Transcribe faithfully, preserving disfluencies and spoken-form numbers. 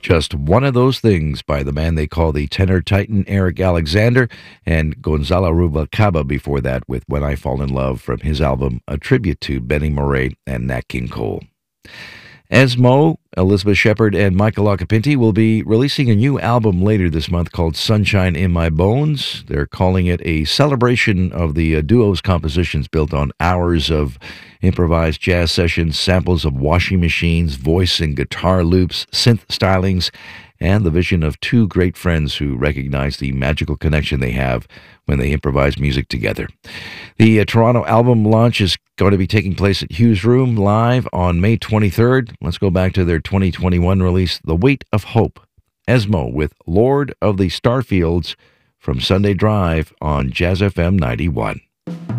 Just One of Those Things by the man they call the tenor titan Eric Alexander, and Gonzalo Rubalcaba before that with When I Fall in Love from his album, a tribute to Benny Moré and Nat King Cole. Esmo, Elizabeth Shepard, and Michael Occhipinti will be releasing a new album later this month called Sunshine in My Bones. They're calling it a celebration of the uh, duo's compositions built on hours of improvised jazz sessions, samples of washing machines, voice and guitar loops, synth stylings, and the vision of two great friends who recognize the magical connection they have when they improvise music together. The uh, Toronto album launch is going to be taking place at Hughes Room live on May twenty-third. Let's go back to their twenty twenty-one release, The Weight of Hope. Esmo with Lord of the Starfields from Sunday Drive on Jazz F M ninety-one.